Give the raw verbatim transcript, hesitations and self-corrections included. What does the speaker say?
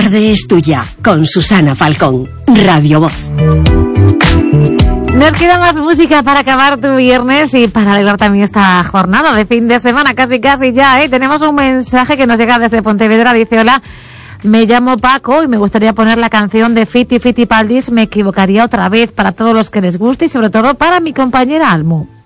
tarde es tuya, con Susana Falcón, Radio Voz. Nos queda más música para acabar tu viernes y para alegrar también esta jornada de fin de semana, casi casi ya, ¿eh? Tenemos un mensaje que nos llega desde Pontevedra, dice: hola, me llamo Paco y me gustaría poner la canción de Fiti Fiti Paldis, Me equivocaría otra vez, para todos los que les guste y sobre todo para mi compañera Almu.